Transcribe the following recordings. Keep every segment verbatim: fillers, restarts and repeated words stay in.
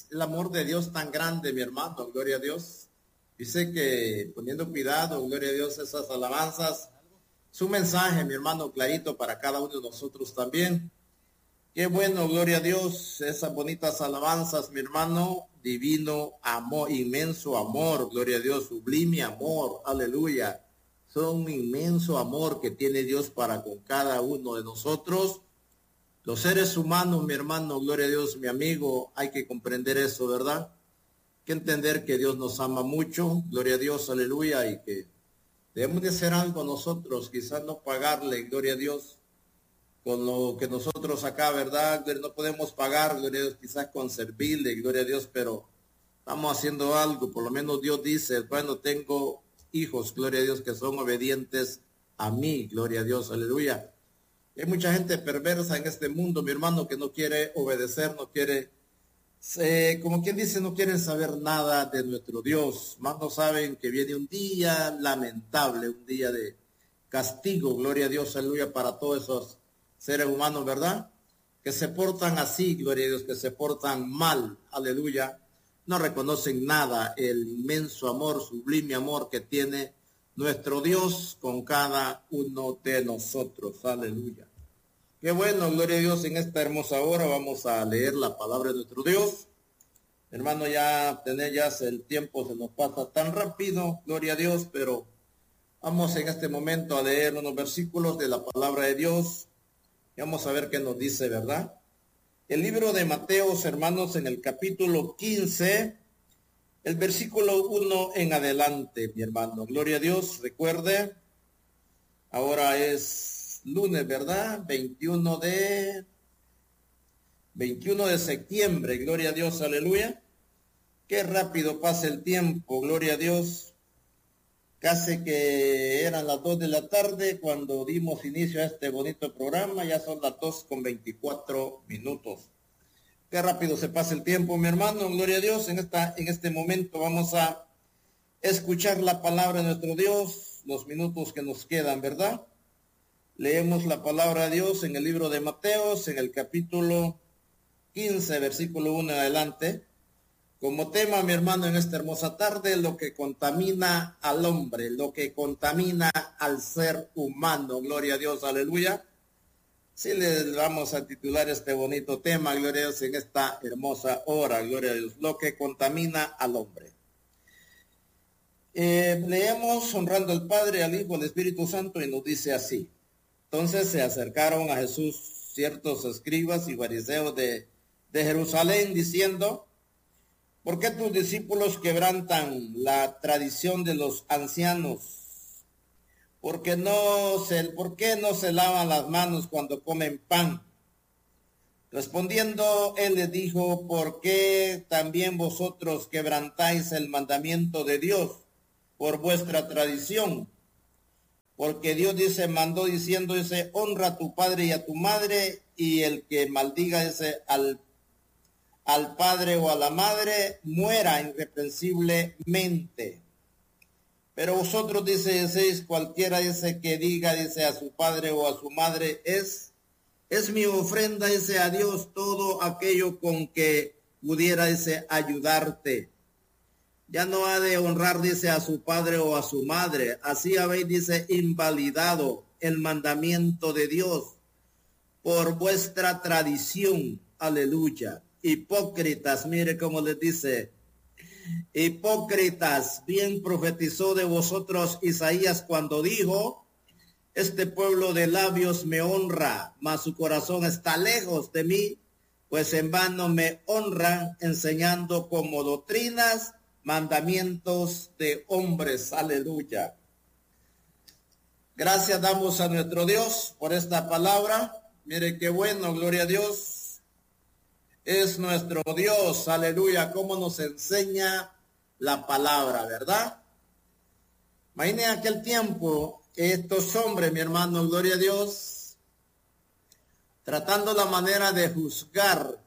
es el amor de Dios tan grande, mi hermano? Gloria a Dios. Dice que poniendo cuidado, gloria a Dios, esas alabanzas, su mensaje, mi hermano, clarito para cada uno de nosotros también. Qué bueno, gloria a Dios, esas bonitas alabanzas, mi hermano, divino amor, inmenso amor, gloria a Dios, sublime amor, aleluya. Son un inmenso amor que tiene Dios para con cada uno de nosotros. Los seres humanos, mi hermano, gloria a Dios, mi amigo, hay que comprender eso, ¿verdad? Hay que entender que Dios nos ama mucho, gloria a Dios, aleluya, y que debemos de hacer algo nosotros, quizás no pagarle, gloria a Dios, con lo que nosotros acá, ¿verdad? No podemos pagar, gloria a Dios, quizás con servirle, gloria a Dios, pero estamos haciendo algo, por lo menos Dios dice, bueno, tengo hijos, gloria a Dios, que son obedientes a mí, gloria a Dios, aleluya. Hay mucha gente perversa en este mundo, mi hermano, que no quiere obedecer, no quiere, eh, como quien dice, no quieren saber nada de nuestro Dios. Más no saben que viene un día lamentable, un día de castigo, gloria a Dios, aleluya, para todos esos seres humanos, ¿verdad? Que se portan así, gloria a Dios, que se portan mal, aleluya. No reconocen nada, el inmenso amor, sublime amor que tiene nuestro Dios con cada uno de nosotros, aleluya. Qué bueno, gloria a Dios, en esta hermosa hora vamos a leer la palabra de nuestro Dios. Hermano, ya tener ya el tiempo se nos pasa tan rápido, gloria a Dios, pero vamos en este momento a leer unos versículos de la palabra de Dios y vamos a ver qué nos dice, ¿verdad? El libro de Mateos, hermanos, en el capítulo quince, el versículo uno en adelante, mi hermano. Gloria a Dios, recuerde, ahora es lunes, ¿verdad? veintiuno de septiembre, gloria a Dios, aleluya. Qué rápido pasa el tiempo, gloria a Dios. Casi que eran las dos de la tarde cuando dimos inicio a este bonito programa, ya son las dos con veinticuatro minutos. Qué rápido se pasa el tiempo, mi hermano, gloria a Dios. En, esta, en este momento vamos a escuchar la palabra de nuestro Dios, los minutos que nos quedan, ¿verdad? Leemos la palabra de Dios en el libro de Mateos, en el capítulo quince, versículo uno en adelante. Como tema, mi hermano, en esta hermosa tarde, lo que contamina al hombre, lo que contamina al ser humano. Gloria a Dios, aleluya. Sí, le vamos a titular este bonito tema, gloria a Dios, en esta hermosa hora, gloria a Dios, lo que contamina al hombre. Eh, leemos honrando al Padre, al Hijo, al Espíritu Santo, y nos dice así. Entonces se acercaron a Jesús ciertos escribas y fariseos de, de Jerusalén, diciendo, ¿por qué tus discípulos quebrantan la tradición de los ancianos? Porque no se, ¿por qué no se lavan las manos cuando comen pan? Respondiendo, él les dijo, ¿por qué también vosotros quebrantáis el mandamiento de Dios por vuestra tradición? Porque Dios dice, mandó diciendo, dice, honra a tu padre y a tu madre, y el que maldiga dice al, al padre o a la madre, muera irreprensiblemente. Pero vosotros, dice, decís, cualquiera dice que diga, dice, a su padre o a su madre, es, es mi ofrenda, dice, a Dios todo aquello con que pudiera, dice, ayudarte. Ya no ha de honrar, dice, a su padre o a su madre. Así habéis, dice, invalidado el mandamiento de Dios por vuestra tradición. Aleluya. Hipócritas, mire cómo les dice. Hipócritas, bien profetizó de vosotros Isaías cuando dijo, este pueblo de labios me honra, mas su corazón está lejos de mí, pues en vano me honran enseñando como doctrinas mandamientos de hombres. Aleluya. Gracias damos a nuestro Dios por esta palabra. Mire qué bueno, gloria a Dios. Es nuestro Dios, aleluya, cómo nos enseña la palabra, ¿verdad? Imagine aquel tiempo, estos hombres, mi hermano, gloria a Dios, tratando la manera de juzgar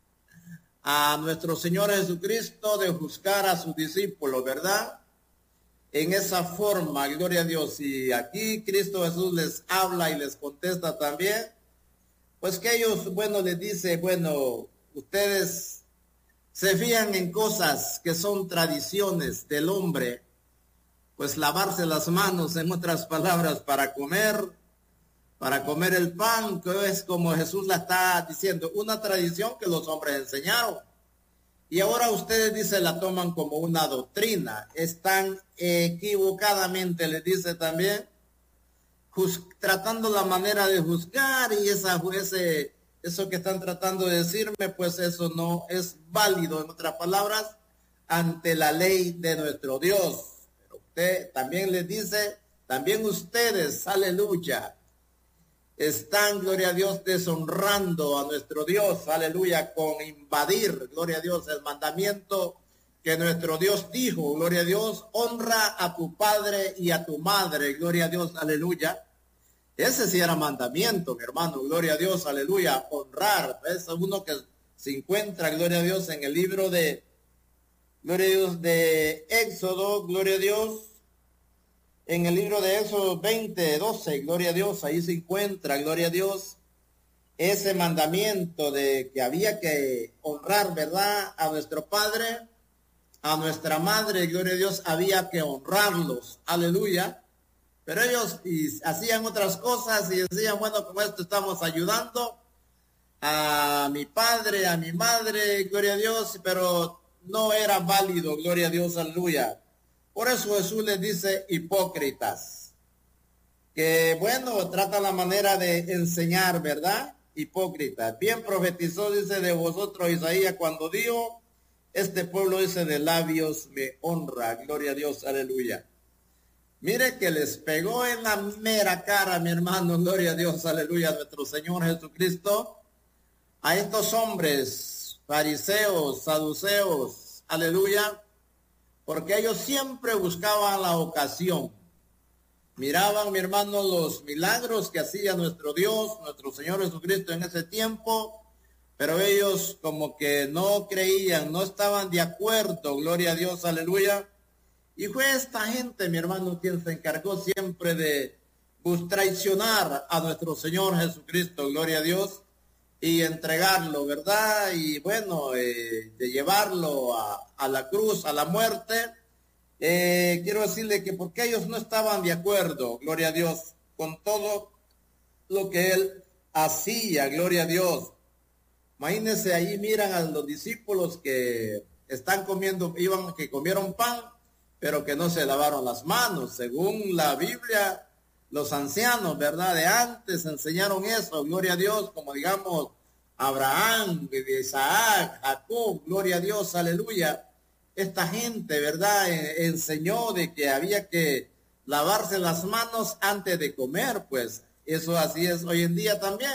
a nuestro Señor Jesucristo, de juzgar a sus discípulos, ¿verdad? En esa forma, gloria a Dios. Y aquí Cristo Jesús les habla y les contesta también, pues que ellos, bueno, les dice, bueno, ustedes se fijan en cosas que son tradiciones del hombre, pues lavarse las manos, en otras palabras, para comer, para comer el pan, que es como Jesús la está diciendo, una tradición que los hombres enseñaron. Y ahora ustedes, dice, la toman como una doctrina. Están equivocadamente, les dice también, tratando la manera de juzgar, y esa, ese, eso que están tratando de decirme, pues eso no es válido, en otras palabras, ante la ley de nuestro Dios. Pero usted también les dice, también ustedes, aleluya, están, gloria a Dios, deshonrando a nuestro Dios, aleluya, con invadir, gloria a Dios, el mandamiento que nuestro Dios dijo, gloria a Dios, honra a tu padre y a tu madre, gloria a Dios, aleluya. Ese sí era mandamiento, mi hermano, gloria a Dios, aleluya, honrar. Es uno que se encuentra, gloria a Dios, en el libro de, gloria a Dios, de Éxodo, gloria a Dios, en el libro de Éxodo veinte, doce, gloria a Dios, ahí se encuentra, gloria a Dios, ese mandamiento de que había que honrar, ¿verdad?, a nuestro padre, a nuestra madre, gloria a Dios, había que honrarlos, aleluya. Pero ellos y hacían otras cosas y decían, bueno, con esto estamos ayudando a mi padre, a mi madre, gloria a Dios, pero no era válido, gloria a Dios, aleluya. Por eso Jesús les dice hipócritas, que bueno, trata la manera de enseñar, ¿verdad? Hipócritas. Bien profetizó, dice, de vosotros Isaías cuando dijo, este pueblo, dice, de labios me honra, gloria a Dios, aleluya. Mire que les pegó en la mera cara, mi hermano, gloria a Dios, aleluya, a nuestro Señor Jesucristo, a estos hombres, fariseos, saduceos, aleluya, porque ellos siempre buscaban la ocasión. Miraban, mi hermano, los milagros que hacía nuestro Dios, nuestro Señor Jesucristo en ese tiempo, pero ellos como que no creían, no estaban de acuerdo, gloria a Dios, aleluya. Y fue esta gente, mi hermano, quien se encargó siempre de pues, traicionar a nuestro Señor Jesucristo, gloria a Dios, y entregarlo, ¿verdad? Y bueno, eh, de llevarlo a, a la cruz, a la muerte. Eh, quiero decirle que porque ellos no estaban de acuerdo, gloria a Dios, con todo lo que él hacía, gloria a Dios. Imagínense, ahí miran a los discípulos que están comiendo, iban, que comieron pan, pero que no se lavaron las manos. Según la Biblia, los ancianos, ¿verdad?, de antes enseñaron eso, gloria a Dios, como digamos Abraham, Isaac, Jacob, gloria a Dios, aleluya. Esta gente, ¿verdad?, enseñó de que había que lavarse las manos antes de comer, pues eso así es hoy en día también.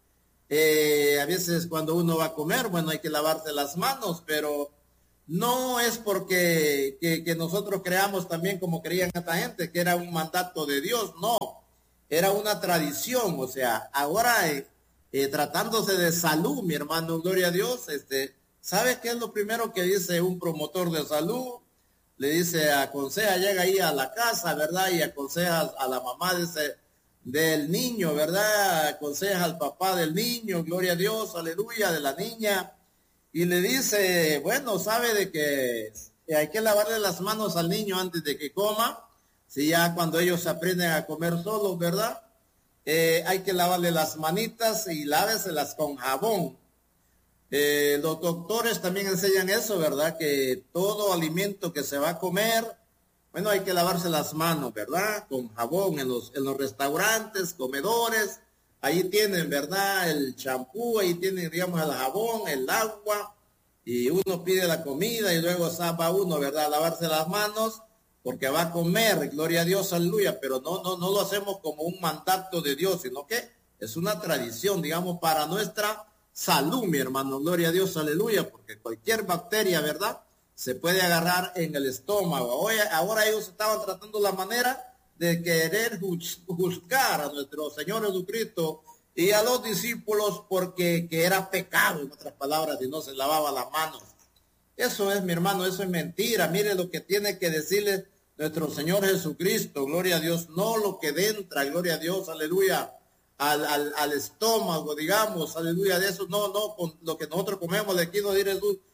Eh, a veces cuando uno va a comer, bueno, hay que lavarse las manos, pero no es porque que, que nosotros creamos también como creían esta gente, que era un mandato de Dios, no, era una tradición. O sea, ahora eh, eh, tratándose de salud, mi hermano, gloria a Dios, este, ¿sabe qué es lo primero que dice un promotor de salud? Le dice, aconseja, llega ahí a la casa, ¿verdad? Y aconseja a la mamá dice, del niño, ¿verdad? Aconseja al papá del niño, gloria a Dios, aleluya, de la niña. Y le dice, bueno, sabe de que hay que lavarle las manos al niño antes de que coma. Si ya cuando ellos aprenden a comer solos, ¿verdad? Eh, hay que lavarle las manitas y láveselas con jabón. Eh, los doctores también enseñan eso, ¿verdad? Que todo alimento que se va a comer, bueno, hay que lavarse las manos, ¿verdad? Con jabón en los, en los restaurantes, comedores. Ahí tienen, ¿verdad?, el champú, ahí tienen, digamos, el jabón, el agua, y uno pide la comida y luego va uno, ¿verdad?, a lavarse las manos, porque va a comer, gloria a Dios, aleluya, pero no, no, no lo hacemos como un mandato de Dios, sino que es una tradición, digamos, para nuestra salud, mi hermano, gloria a Dios, aleluya, porque cualquier bacteria, ¿verdad?, se puede agarrar en el estómago. Hoy, ahora ellos estaban tratando la manera de querer juzgar a nuestro Señor Jesucristo y a los discípulos porque que era pecado, en otras palabras, si no se lavaba las manos. Eso es, mi hermano, eso es mentira. Mire lo que tiene que decirle nuestro Señor Jesucristo, gloria a Dios, no lo que entra, gloria a Dios, aleluya, al, al, al estómago, digamos, aleluya, de eso, no, no, con lo que nosotros comemos, de aquí no dice Jesús,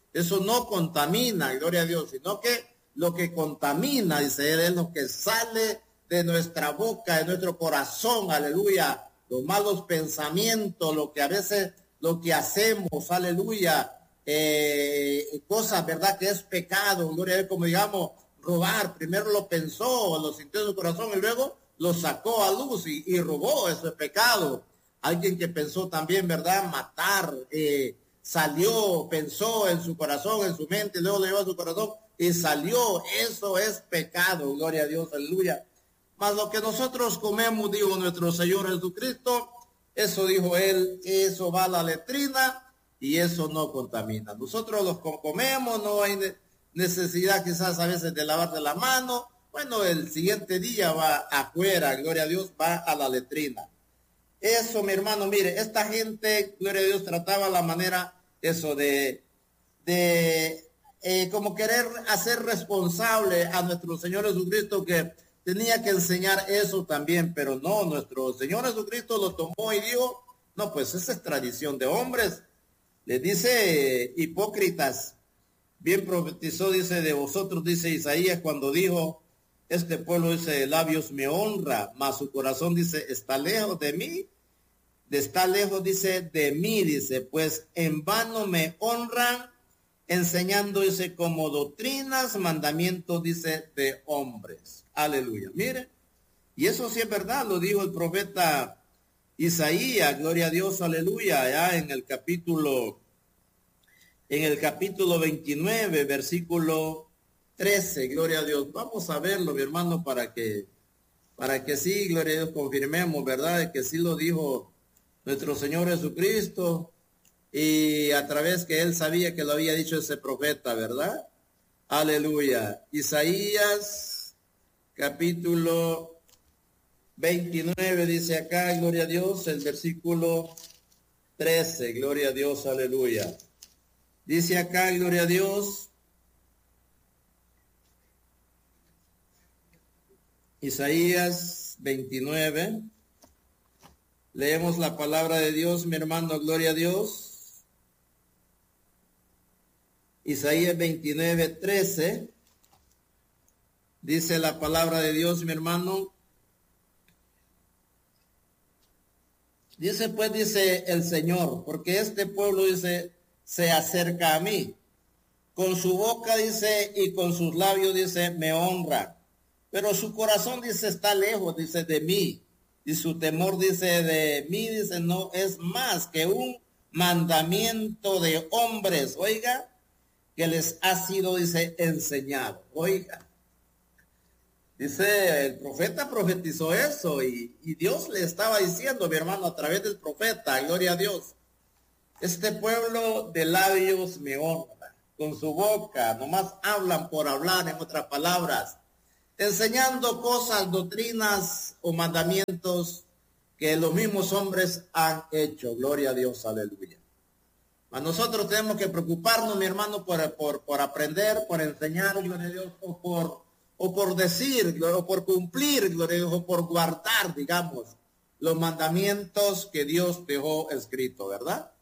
Eso no contamina, gloria a Dios, sino que lo que contamina, dice él, es lo que sale de nuestra boca, de nuestro corazón, aleluya, los malos pensamientos, lo que a veces, lo que hacemos, aleluya, eh, cosas, ¿verdad? Que es pecado, gloria a Dios, como digamos, robar, primero lo pensó, lo sintió en su corazón y luego lo sacó a luz y, y robó, eso es pecado. Alguien que pensó también, ¿verdad? Matar, eh, salió, pensó en su corazón, en su mente, y luego lo llevó a su corazón y salió, eso es pecado, gloria a Dios, aleluya. Mas lo que nosotros comemos, dijo nuestro Señor Jesucristo, eso dijo él, eso va a la letrina y eso no contamina. Nosotros los comemos, no hay necesidad quizás a veces de lavarse la mano, bueno, el siguiente día va afuera, gloria a Dios, va a la letrina. Eso, mi hermano, mire, esta gente, gloria a Dios, trataba la manera, eso, de, de eh, como querer hacer responsable a nuestro Señor Jesucristo, que tenía que enseñar eso también, pero no, nuestro Señor Jesucristo lo tomó y dijo, no, pues esa es tradición de hombres. Les dice, eh, hipócritas, bien profetizó, dice, de vosotros, dice Isaías, cuando dijo, este pueblo, dice, de labios me honra, mas su corazón, dice, está lejos de mí, de está lejos, dice, de mí, dice, pues en vano me honran, enseñando, dice, como doctrinas, mandamientos, dice, de hombres. Aleluya. Mire, y eso sí es verdad, lo dijo el profeta Isaías, gloria a Dios, aleluya, allá en el capítulo, en el capítulo veintinueve, versículo trece, gloria a Dios. Vamos a verlo, mi hermano, para que, para que sí, gloria a Dios, confirmemos, ¿verdad? Que sí lo dijo nuestro Señor Jesucristo y a través que él sabía que lo había dicho ese profeta, ¿verdad? Aleluya. Isaías, capítulo veintinueve, dice acá, gloria a Dios, el versículo trece, gloria a Dios, aleluya. Dice acá, gloria a Dios, Isaías veintinueve, leemos la palabra de Dios, mi hermano, gloria a Dios. Isaías veintinueve, trece, dice la palabra de Dios, mi hermano. Dice pues, dice el Señor, porque este pueblo, dice, se acerca a mí. Con su boca, dice, y con sus labios, dice, me honra. Pero su corazón, dice, está lejos, dice, de mí. Y su temor, dice, de mí, dice, no es más que un mandamiento de hombres, oiga, que les ha sido, dice, enseñado. Oiga. Dice, el profeta profetizó eso y, y Dios le estaba diciendo, mi hermano, a través del profeta, gloria a Dios, este pueblo de labios me honra, con su boca, nomás hablan por hablar, en otras palabras, enseñando cosas, doctrinas o mandamientos que los mismos hombres han hecho, gloria a Dios, aleluya. A nosotros tenemos que preocuparnos, mi hermano, por, por, por aprender, por enseñar, gloria a Dios, o por... o por decir, o por cumplir, o por guardar, digamos, los mandamientos que Dios dejó escrito, ¿verdad?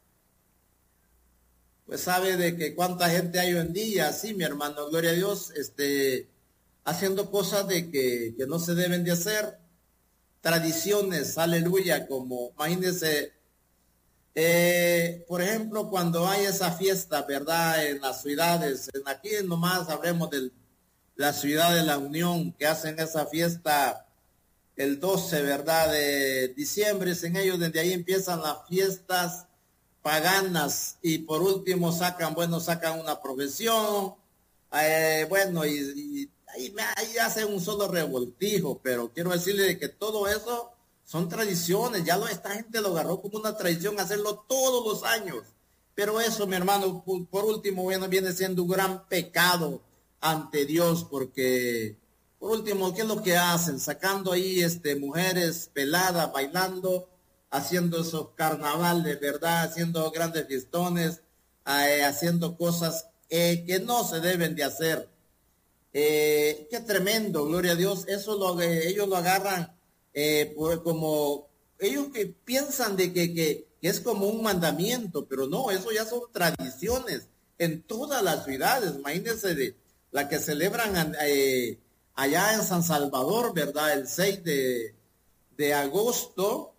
Pues sabe de que cuánta gente hay hoy en día, sí, mi hermano, gloria a Dios, este, haciendo cosas de que, que no se deben de hacer, tradiciones, aleluya, como, imagínense, eh, por ejemplo, cuando hay esa fiesta, ¿verdad? En las ciudades, en aquí nomás hablemos del la ciudad de la Unión, que hacen esa fiesta el doce, ¿verdad? De diciembre, en ellos, desde ahí empiezan las fiestas paganas y por último sacan, bueno, sacan una profesión, eh, bueno, y, y ahí, ahí hacen un solo revoltijo, pero quiero decirle que todo eso son tradiciones, ya lo, esta gente lo agarró como una tradición hacerlo todos los años, pero eso, mi hermano, por, por último, bueno, viene siendo un gran pecado ante Dios, porque por último, ¿qué es lo que hacen? Sacando ahí este mujeres peladas, bailando, haciendo esos carnavales, ¿verdad? Haciendo grandes fiestones, eh, haciendo cosas eh, que no se deben de hacer. Eh, qué tremendo, gloria a Dios. Eso lo, eh, ellos lo agarran eh, por, como, ellos que piensan de que, que, que es como un mandamiento, pero no, eso ya son tradiciones. en todas las ciudades. Imagínense de la que celebran eh, allá en San Salvador, ¿verdad? El seis de, de agosto,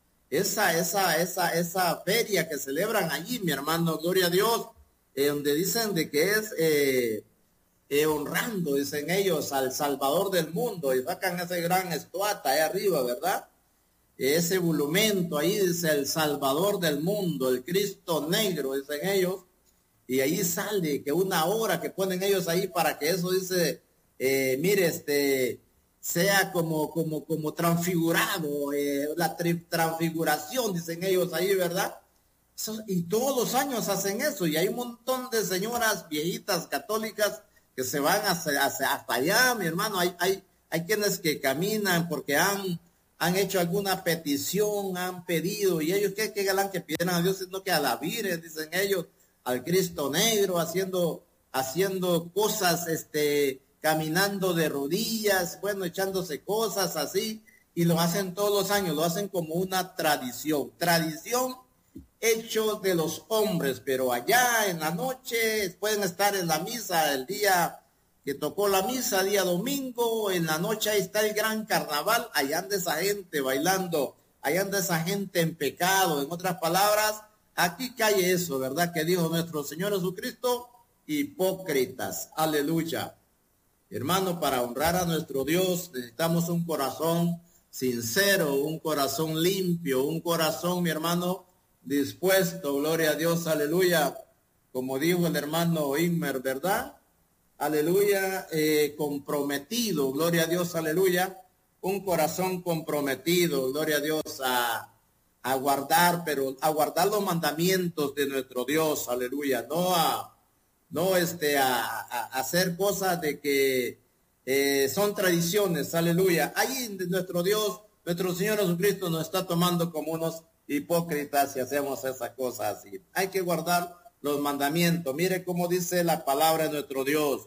esa, esa, esa, esa feria que celebran allí, mi hermano, gloria a Dios, eh, donde dicen de que es eh, eh, honrando, dicen ellos, al Salvador del mundo, y sacan ese gran estuata ahí arriba, ¿verdad? Ese monumento ahí dice el Salvador del mundo, el Cristo negro, dicen ellos, y ahí sale que una hora que ponen ellos ahí para que eso dice, eh, mire, este, sea como, como, como transfigurado, eh, la transfiguración, dicen ellos ahí, ¿verdad? Eso, y todos los años hacen eso, y hay un montón de señoras viejitas católicas que se van hacia, hacia, hasta allá, mi hermano. Hay, hay, hay quienes que caminan porque han, han hecho alguna petición, han pedido, y ellos, ¿qué, qué galán que piden a Dios? Sino que a la Virgen, dicen ellos, al Cristo negro, haciendo, haciendo cosas, este, caminando de rodillas, bueno, echándose cosas así, y lo hacen todos los años, lo hacen como una tradición, tradición hecho de los hombres, pero allá en la noche pueden estar en la misa el día que tocó la misa, día domingo, en la noche ahí está el gran carnaval, allá anda esa gente bailando, allá anda esa gente en pecado, en otras palabras, aquí cae eso, ¿verdad? Que dijo nuestro Señor Jesucristo, hipócritas, aleluya. Hermano, para honrar a nuestro Dios necesitamos un corazón sincero, un corazón limpio, un corazón, mi hermano, dispuesto, gloria a Dios, aleluya, como dijo el hermano Inmer, ¿verdad? Aleluya, eh, comprometido, gloria a Dios, aleluya, un corazón comprometido, gloria a Dios, a, a guardar, pero a guardar los mandamientos de nuestro Dios, aleluya, no a, no este, a, a hacer cosas de que eh, son tradiciones, aleluya. Ahí nuestro Dios, nuestro Señor Jesucristo nos está tomando como unos hipócritas si hacemos esas cosas así. Hay que guardar los mandamientos. Mire cómo dice la palabra de nuestro Dios.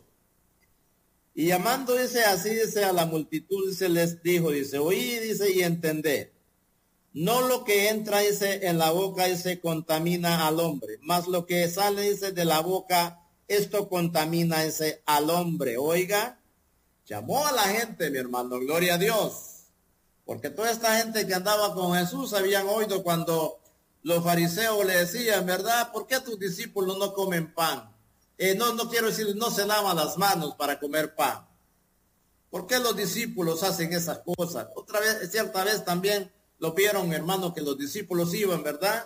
Y llamando, dice así, dice a la multitud, dice, les dijo, dice, oí, dice, y entendé. No lo que entra, dice, en la boca, dice, contamina al hombre, mas lo que sale, dice, de la boca, esto contamina, dice, al hombre. Oiga, llamó a la gente, mi hermano, gloria a Dios. Porque toda esta gente que andaba con Jesús habían oído cuando los fariseos le decían, ¿verdad? ¿Por qué tus discípulos no comen pan? Eh, no, no quiero decir, no se lavan las manos para comer pan. ¿Por qué los discípulos hacen esas cosas? Otra vez, cierta vez también lo vieron, hermano, que los discípulos iban, ¿verdad?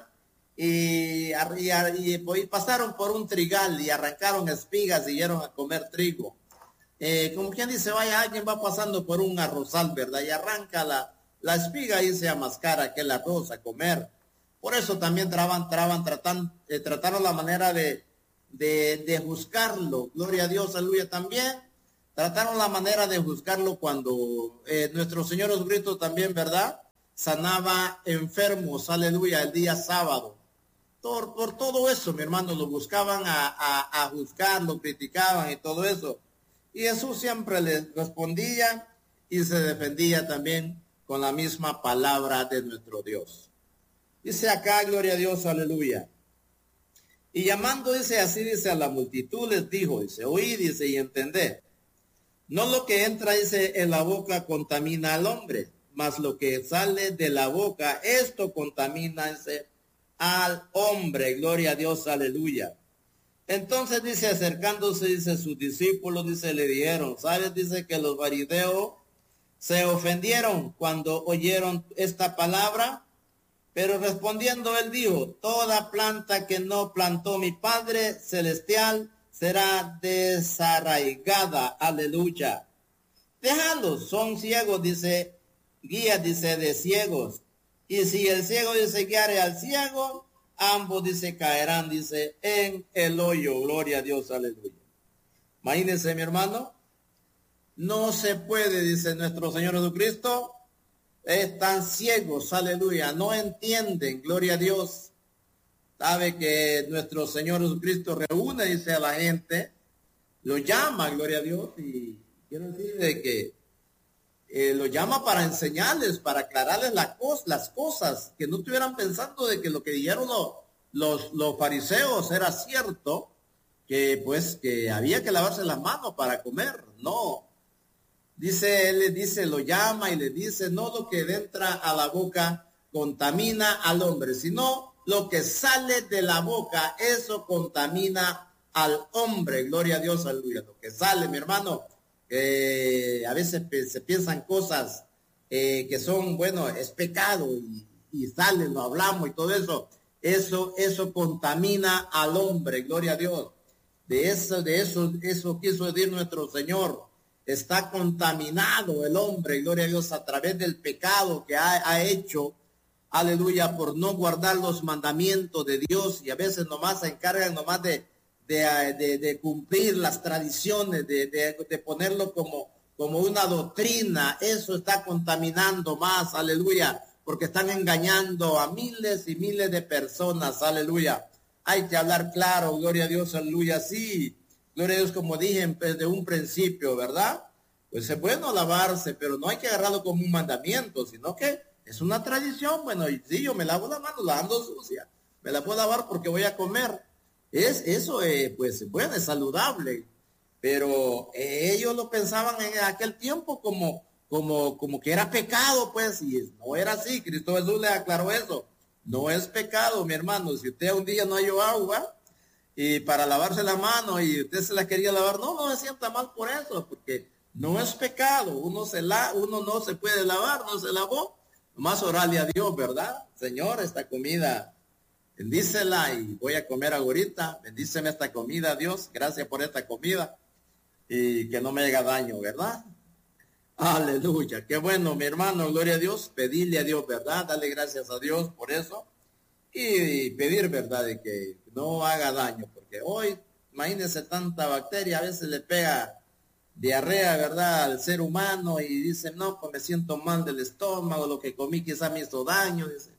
Y, y, y, y pasaron por un trigal y arrancaron espigas y dieron a comer trigo. Eh, como quien dice, vaya, alguien va pasando por un arrozal, ¿verdad? Y arranca la, la espiga y se amascara aquel arroz a comer. Por eso también traban, traban, tratan, eh, trataron la manera de, de, de juzgarlo. Gloria a Dios, aleluya, también. Trataron la manera de juzgarlo cuando eh, nuestro Señor Jesucristo también, ¿verdad? Sanaba enfermos, aleluya, el día sábado. Por, por todo eso, mi hermano, lo buscaban a, a, a juzgar, lo criticaban y todo eso. Y Jesús siempre les respondía y se defendía también con la misma palabra de nuestro Dios. Dice acá, gloria a Dios, aleluya. Y llamando, dice así, dice a la multitud, les dijo, dice, oí, dice, y entendé. No lo que entra, dice, en la boca contamina al hombre, mas lo que sale de la boca, esto contamina, dice, al hombre. Gloria a Dios, aleluya. Entonces dice, acercándose, dice, sus discípulos, dice, le dijeron, ¿sabes? Dice que los fariseos se ofendieron cuando oyeron esta palabra, pero respondiendo él dijo, toda planta que no plantó mi Padre Celestial será desarraigada, aleluya. Déjalos, son ciegos, dice, guía, dice, de ciegos. Y si el ciego, dice, guiare al ciego, ambos, dice, caerán, dice, en el hoyo. Gloria a Dios, aleluya. Imagínense, mi hermano, no se puede, dice nuestro Señor Jesucristo, están ciegos, aleluya, no entienden, gloria a Dios. Sabe que nuestro Señor Jesucristo reúne, dice, a la gente, lo llama, gloria a Dios, y quiero decir de que eh, lo llama para enseñarles, para aclararles la cos, las cosas, que no estuvieran pensando de que lo que dijeron los, los, los fariseos era cierto, que pues que había que lavarse las manos para comer. No. Dice, él le dice, lo llama y le dice, no lo que entra a la boca contamina al hombre, sino lo que sale de la boca, eso contamina al hombre. Gloria a Dios, aleluya. Lo que sale, mi hermano, eh, a veces se piensan cosas eh, que son, bueno, es pecado y, y sale, lo hablamos y todo eso. Eso, eso contamina al hombre, gloria a Dios. De eso, de eso, eso quiso decir nuestro Señor. Está contaminado el hombre, gloria a Dios, a través del pecado que ha, ha hecho, aleluya, por no guardar los mandamientos de Dios, y a veces nomás se encargan nomás de, de, de, de cumplir las tradiciones, de, de, de ponerlo como, como una doctrina. Eso está contaminando más, aleluya, porque están engañando a miles y miles de personas, aleluya. Hay que hablar claro, gloria a Dios, aleluya, sí. Gloria a Dios, como dije desde un principio, ¿verdad? Pues es bueno lavarse, pero no hay que agarrarlo como un mandamiento, sino que es una tradición. Bueno, y sí, yo me lavo las manos, la ando sucia. Me la puedo lavar porque voy a comer. Es, eso, eh, pues, bueno, es saludable. Pero eh, ellos lo pensaban en aquel tiempo como, como, como que era pecado, pues, y no era así. Cristo Jesús le aclaró eso. No es pecado, mi hermano. Si usted un día no halló agua y para lavarse la mano y usted se la quería lavar, no, no se sienta mal por eso, porque no es pecado. Uno se la, uno no se puede lavar, no se lavó, nomás orarle a Dios, ¿verdad? Señor, esta comida, bendícela y voy a comer ahorita, bendíceme esta comida, Dios, gracias por esta comida y que no me haga daño, ¿verdad? Aleluya, qué bueno, mi hermano, gloria a Dios, pedirle a Dios, ¿verdad? Dale gracias a Dios por eso y pedir, ¿verdad? De que no haga daño, porque hoy, imagínense tanta bacteria, a veces le pega diarrea, ¿verdad?, al ser humano y dice, no, pues me siento mal del estómago, lo que comí quizá me hizo daño, dice.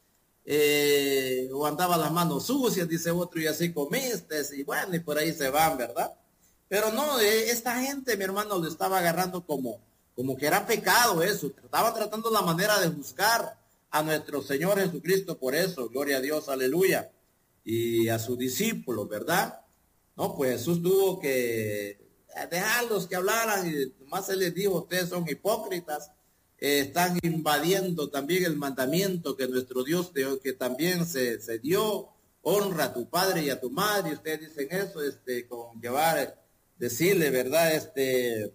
Eh, o andaba las manos sucias, dice otro, y así comiste, y bueno, y por ahí se van, ¿verdad? Pero no, eh, esta gente, mi hermano, lo estaba agarrando como, como que era pecado eso, estaba tratando la manera de juzgar a nuestro Señor Jesucristo por eso, gloria a Dios, aleluya, y a sus discípulos, ¿verdad? No, pues Jesús tuvo que dejarlos que hablaran y más se les dijo, ustedes son hipócritas, eh, están invadiendo también el mandamiento que nuestro Dios dio, que también se, se dio, honra a tu padre y a tu madre, y ustedes dicen eso, este, con llevar, decirle, ¿verdad? Este,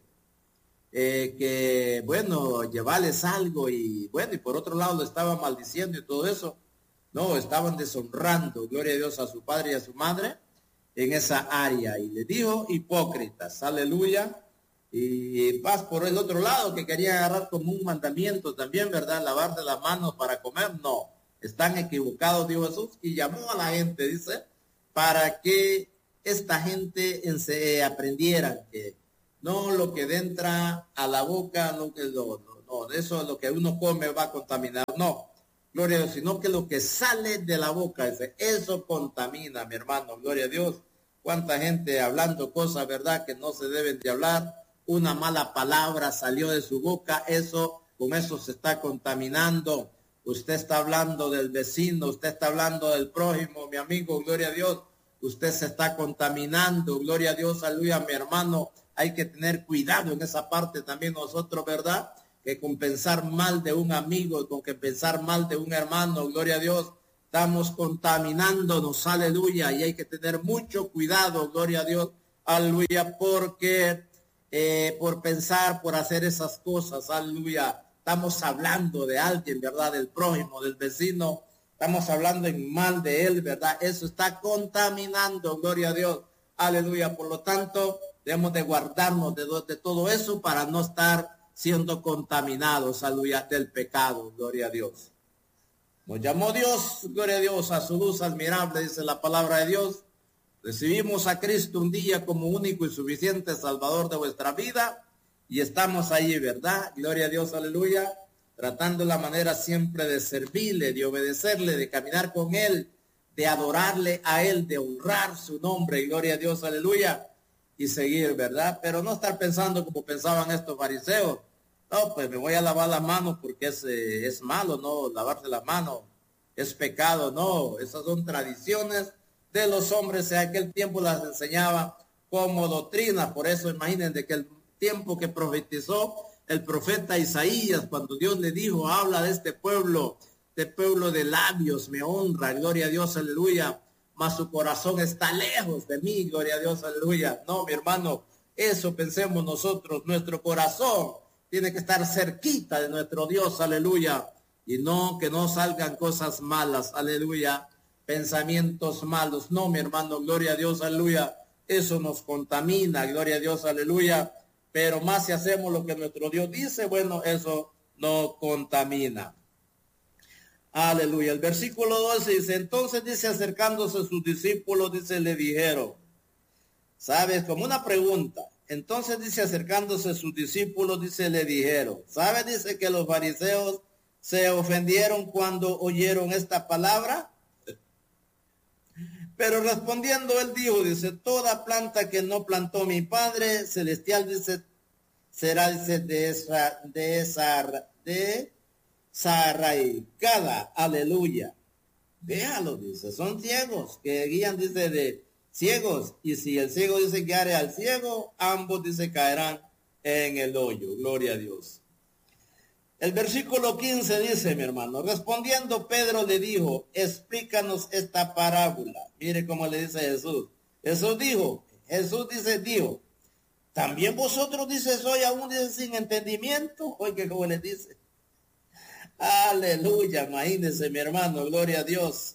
eh, que, bueno, llevarles algo y, bueno, y por otro lado lo estaban maldiciendo y todo eso. No, estaban deshonrando, gloria a Dios, a su padre y a su madre en esa área. Y le dijo hipócritas, aleluya. Y paz por el otro lado, que quería agarrar como un mandamiento también, ¿verdad? Lavarse las manos para comer. No, están equivocados, dijo Jesús, y llamó a la gente, dice, para que esta gente se aprendiera que no lo que entra a la boca, no, que lo, no, no, eso lo que uno come va a contaminar, no. Gloria a Dios, sino que lo que sale de la boca, ese, eso contamina, mi hermano, gloria a Dios. Cuánta gente hablando cosas, ¿verdad?, que no se deben de hablar. Una mala palabra salió de su boca, eso, con eso se está contaminando. Usted está hablando del vecino, usted está hablando del prójimo, mi amigo, gloria a Dios. Usted se está contaminando, gloria a Dios, aleluya, mi hermano. Hay que tener cuidado en esa parte también nosotros, ¿verdad?, que con pensar mal de un amigo, con que pensar mal de un hermano, gloria a Dios, estamos contaminándonos, aleluya, y hay que tener mucho cuidado, gloria a Dios, aleluya, porque eh, por pensar, por hacer esas cosas, aleluya, estamos hablando de alguien, ¿verdad?, del prójimo, del vecino, estamos hablando en mal de él, ¿verdad? Eso está contaminando, gloria a Dios, aleluya, por lo tanto, debemos de guardarnos de, de todo eso para no estar siendo contaminados, aleluya, del pecado, gloria a Dios. Nos llamó Dios, gloria a Dios, a su luz admirable, dice la palabra de Dios. Recibimos a Cristo un día como único y suficiente Salvador de vuestra vida y estamos ahí, ¿verdad? Gloria a Dios, aleluya, tratando la manera siempre de servirle, de obedecerle, de caminar con Él, de adorarle a Él, de honrar su nombre, gloria a Dios, aleluya, y seguir, ¿verdad? Pero no estar pensando como pensaban estos fariseos. No, pues me voy a lavar las manos porque es, eh, es malo, no, lavarse las manos es pecado, no, esas son tradiciones de los hombres en aquel tiempo las enseñaba como doctrina. Por eso imagínense que el tiempo que profetizó el profeta Isaías, cuando Dios le dijo, habla de este pueblo, de pueblo de labios, me honra, gloria a Dios, aleluya, mas su corazón está lejos de mí, gloria a Dios, aleluya. No, mi hermano, eso pensemos nosotros, nuestro corazón tiene que estar cerquita de nuestro Dios, aleluya, y no que no salgan cosas malas, aleluya, pensamientos malos. No, mi hermano, gloria a Dios, aleluya, eso nos contamina, gloria a Dios, aleluya, pero más si hacemos lo que nuestro Dios dice, bueno, eso no contamina. Aleluya. El versículo doce dice, entonces dice, acercándose a sus discípulos, dice, le dijeron, ¿sabes? Como una pregunta. Entonces dice, acercándose a sus discípulos, dice, le dijeron, ¿sabes? Dice que los fariseos se ofendieron cuando oyeron esta palabra. Pero respondiendo él dijo, dice, toda planta que no plantó mi Padre Celestial, dice, será, dice, de esa, de esa, de desarraigada, aleluya. Déjalo, dice, son ciegos que guían, dice, de ciegos, y si el ciego dice guiare al ciego, ambos, dice, caerán en el hoyo, gloria a Dios. El versículo quince dice, mi hermano, respondiendo Pedro le dijo, explícanos esta parábola. Mire cómo le dice Jesús. Jesús dijo, Jesús dice, dijo, también vosotros, dice, soy aún, dice, sin entendimiento. Oye, como les dice. Aleluya, imagínense, mi hermano, gloria a Dios.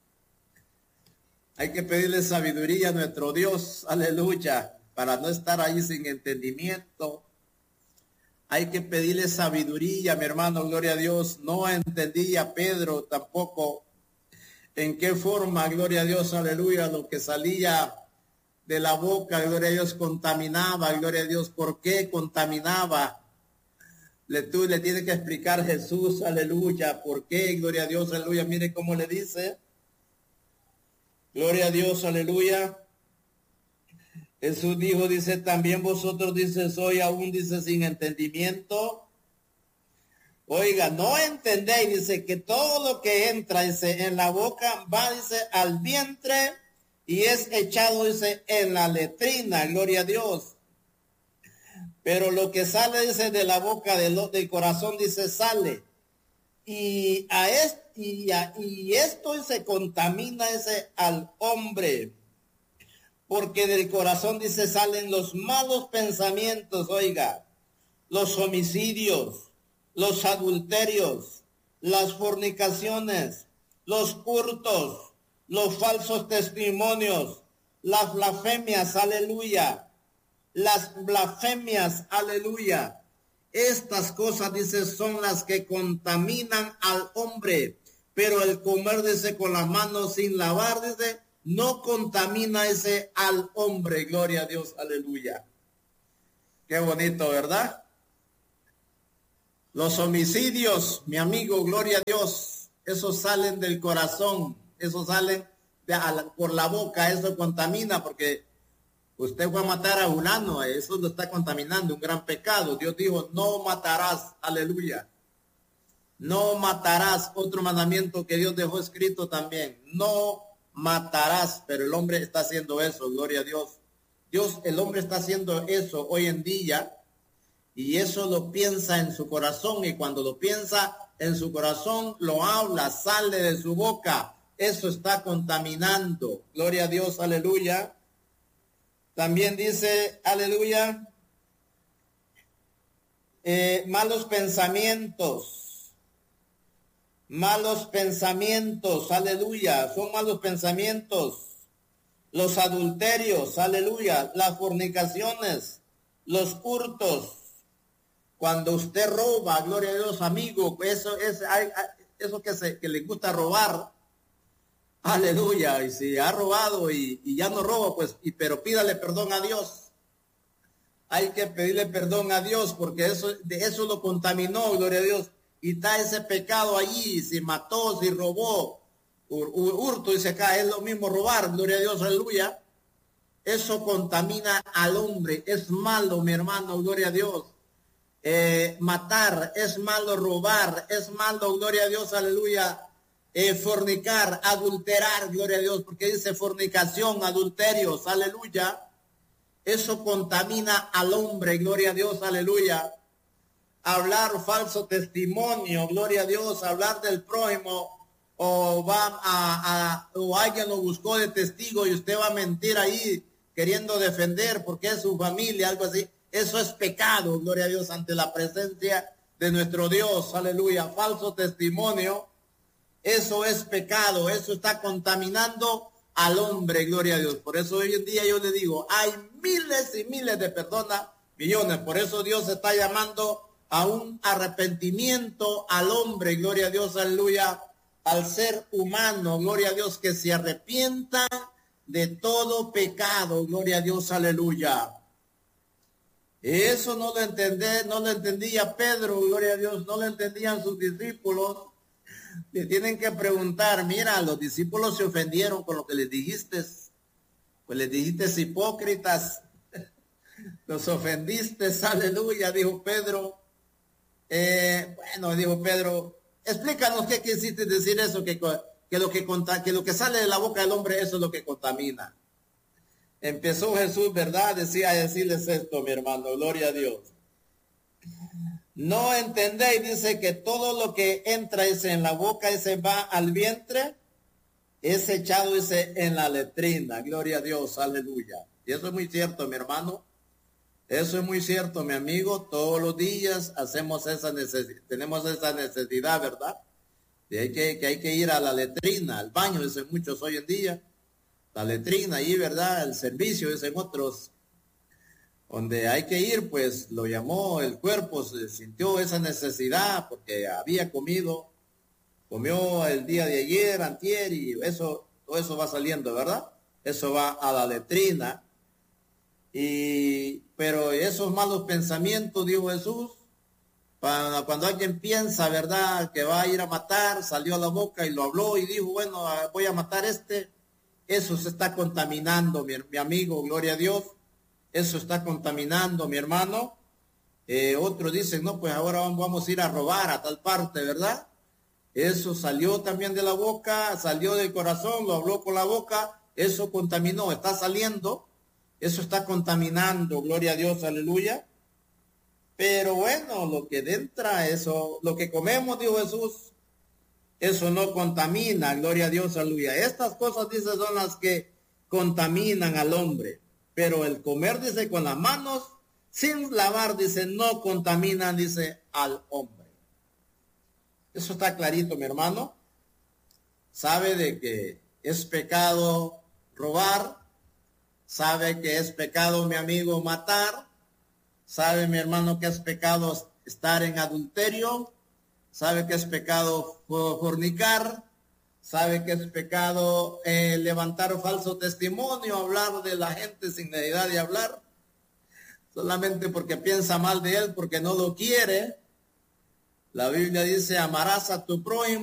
Hay que pedirle sabiduría a nuestro Dios, aleluya, para no estar ahí sin entendimiento. Hay que pedirle sabiduría, mi hermano, gloria a Dios. No entendía Pedro tampoco en qué forma, gloria a Dios, aleluya, lo que salía de la boca, gloria a Dios, contaminaba, gloria a Dios, ¿por qué contaminaba? Le, tú le tienes que explicar Jesús, aleluya, ¿por qué? Gloria a Dios, aleluya, mire cómo le dice. Gloria a Dios, aleluya. Jesús dijo, dice, también vosotros, dice, soy aún, dice, sin entendimiento. Oiga, no entendéis, dice, que todo lo que entra, dice, en la boca va, dice, al vientre y es echado, dice, en la letrina, gloria a Dios. Pero lo que sale, dice, de la boca, de lo, del corazón, dice, sale. Y, a est, y, a, y esto se contamina, dice, al hombre. Porque del corazón, dice, salen los malos pensamientos, oiga, los homicidios, los adulterios, las fornicaciones, los hurtos, los falsos testimonios, las blasfemias, aleluya. Las blasfemias, aleluya. Estas cosas, dice, son las que contaminan al hombre. Pero el comer, dice, con las manos sin lavar, dice, no contamina ese al hombre. Gloria a Dios, aleluya. Qué bonito, ¿verdad? Los homicidios, mi amigo, gloria a Dios, esos salen del corazón, esos salen de, a, por la boca, eso contamina porque usted fue a matar a fulano, eso lo está contaminando, un gran pecado. Dios dijo, no matarás, aleluya. No matarás, otro mandamiento que Dios dejó escrito también. No matarás, pero el hombre está haciendo eso, gloria a Dios. Dios, el hombre está haciendo eso hoy en día y eso lo piensa en su corazón y cuando lo piensa en su corazón, lo habla, sale de su boca. Eso está contaminando, gloria a Dios, aleluya. También dice, aleluya, eh, malos pensamientos, malos pensamientos, aleluya, son malos pensamientos, los adulterios, aleluya, las fornicaciones, los hurtos, cuando usted roba, gloria a Dios, amigo, eso es eso que, se, que le gusta robar. Aleluya, y si ha robado y, y ya no roba, pues, y, pero pídale perdón a Dios. Hay que pedirle perdón a Dios porque eso, de eso lo contaminó, gloria a Dios. Y está ese pecado allí, si mató, si robó, ur, ur, hurto, dice acá, es lo mismo robar, gloria a Dios, aleluya. Eso contamina al hombre, es malo, mi hermano, gloria a Dios. Eh, matar, es malo robar, es malo, gloria a Dios, aleluya. eh, fornicar, adulterar, gloria a Dios, porque dice fornicación, adulterios, aleluya. Eso contamina al hombre, gloria a Dios, aleluya. Hablar falso testimonio, gloria a Dios, hablar del prójimo, o va a, a o alguien lo buscó de testigo y usted va a mentir ahí queriendo defender porque es su familia, algo así. Eso es pecado, gloria a Dios, ante la presencia de nuestro Dios, aleluya. Falso testimonio, eso es pecado, eso está contaminando al hombre, gloria a Dios. Por eso hoy en día yo le digo, hay miles y miles de personas, millones, por eso Dios está llamando a un arrepentimiento al hombre, gloria a Dios, aleluya, al ser humano, gloria a Dios, que se arrepienta de todo pecado, gloria a Dios, aleluya. Eso no lo entendé, no lo entendía Pedro, gloria a Dios, no lo entendían sus discípulos. Le tienen que preguntar, mira, los discípulos se ofendieron con lo que les dijiste, pues les dijiste hipócritas, los ofendiste, aleluya, dijo Pedro. Eh, bueno, dijo Pedro, explícanos qué quisiste decir eso, que, que, lo que, que lo que sale de la boca del hombre, eso es lo que contamina. Empezó Jesús, ¿verdad? Decía a decirles esto, mi hermano, gloria a Dios. No entendéis, dice que todo lo que entra ese en la boca, ese va al vientre, es echado ese en la letrina, gloria a Dios, aleluya. Y eso es muy cierto, mi hermano. Eso es muy cierto, mi amigo. Todos los días hacemos esa necesidad, tenemos esa necesidad, ¿verdad? De hay que, que hay que ir a la letrina, al baño, dicen muchos hoy en día. La letrina ahí, ¿verdad? El servicio, dicen otros. Donde hay que ir, pues lo llamó el cuerpo, se sintió esa necesidad porque había comido, comió el día de ayer, antier, y eso, todo eso va saliendo, ¿verdad? Eso va a la letrina. Y, pero esos malos pensamientos, dijo Jesús, para, cuando alguien piensa, ¿verdad?, que va a ir a matar, salió a la boca y lo habló y dijo, bueno, voy a matar este, eso se está contaminando, mi, mi amigo, gloria a Dios, eso está contaminando, mi hermano. Eh, otros dicen, no, pues ahora vamos a ir a robar a tal parte, ¿verdad? Eso salió también de la boca, salió del corazón, lo habló con la boca, eso contaminó, está saliendo. Eso está contaminando, gloria a Dios, aleluya. Pero bueno, lo que entra, eso, lo que comemos, dijo Jesús, eso no contamina, gloria a Dios, aleluya. Estas cosas, dice, son las que contaminan al hombre. Pero el comer, dice, con las manos, sin lavar, dice, no contaminan, dice, al hombre. Eso está clarito, mi hermano. Sabe de que es pecado robar. Sabe que es pecado, mi amigo, matar. Sabe, mi hermano, que es pecado estar en adulterio. Sabe que es pecado fornicar. Sabe que es pecado eh, levantar falso testimonio, hablar de la gente sin necesidad de hablar. Solamente porque piensa mal de él, porque no lo quiere. La Biblia dice, amarás a tu prójimo